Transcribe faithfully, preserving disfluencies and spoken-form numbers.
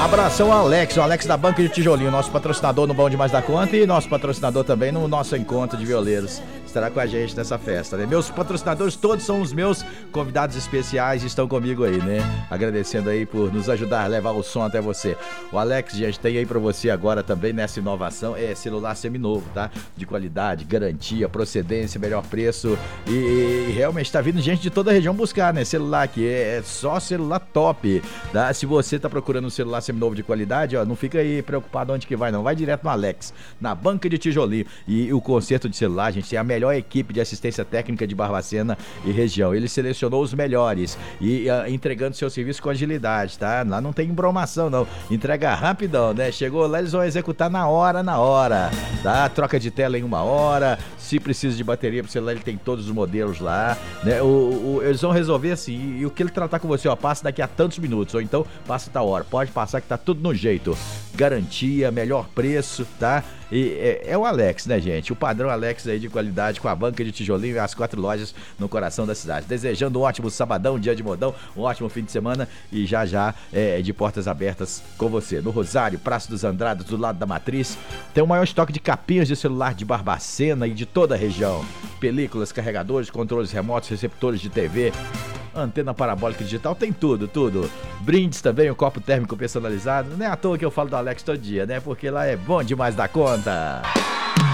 Abração ao Alex, o Alex da Banca de Tijolinho, nosso patrocinador no Bom Demais da Conta e nosso patrocinador também no nosso encontro de violeiros. Estará com a gente nessa festa, né? Meus patrocinadores todos são os meus convidados especiais e estão comigo aí, né? Agradecendo aí por nos ajudar a levar o som até você. O Alex, gente, tem aí pra você agora também nessa inovação, é celular seminovo, tá? De qualidade, garantia, procedência, melhor preço e, e realmente tá vindo gente de toda a região buscar, né? Celular aqui, é, é só celular top, tá? Se você tá procurando um celular seminovo de qualidade, ó, não fica aí preocupado onde que vai não, vai direto no Alex, na Banca de Tijolinho. E o conserto de celular, gente, tem a melhor equipe de assistência técnica de Barbacena e região. Ele selecionou os melhores e uh, entregando seu serviço com agilidade, tá? Lá não tem embromação não, entrega rapidão, né? Chegou lá, eles vão executar na hora, na hora, tá? Troca de tela em uma hora, se precisa de bateria pro celular, ele tem todos os modelos lá, né? O, o, eles vão resolver assim, e, e o que ele tratar com você, ó, passa daqui a tantos minutos, ou então passa tal hora, pode passar que tá tudo no jeito, garantia, melhor preço, tá? E é, é o Alex, né, gente? O padrão Alex aí de qualidade com a Banca de Tijolinho e as quatro lojas no coração da cidade. Desejando um ótimo sabadão, dia de modão, um ótimo fim de semana e já já é, de portas abertas com você. No Rosário, Praça dos Andradas, do lado da Matriz, tem o maior estoque de capinhas de celular de Barbacena e de toda a região. Películas, carregadores, controles remotos, receptores de T V, antena parabólica digital, tem tudo, tudo. Brindes também, um copo térmico personalizado. Não é à toa que eu falo do Alex todo dia, né? Porque lá é bom demais da conta.